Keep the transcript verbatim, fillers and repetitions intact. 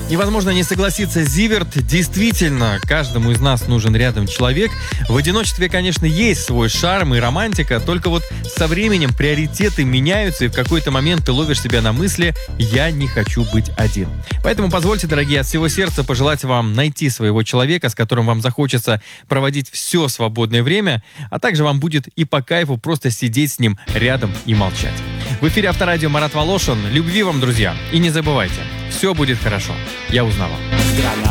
Невозможно не согласиться, Зиверт. Действительно, каждому из нас нужен рядом человек. В одиночестве, конечно, есть свой шарм и романтика, только вот со временем приоритеты меняются, и в какой-то момент ты ловишь себя на мысли «я не хочу быть один». Поэтому позвольте, дорогие, от всего сердца пожелать вам найти своего человека, с которым вам захочется проводить все свободное время, а также вам будет и по кайфу просто сидеть с ним рядом и молчать. В эфире Авторадио, Марат Волошин. Любви вам, друзья. И не забывайте, все будет хорошо. Я узнавал.